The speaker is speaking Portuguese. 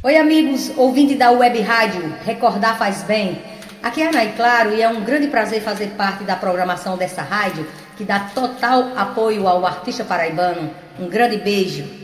Oi amigos, ouvinte da Web Rádio, Recordar Faz Bem. Aqui é a Ana, claro, e é um grande prazer fazer parte da programação dessa rádio, que dá total apoio ao artista paraibano. Um grande beijo.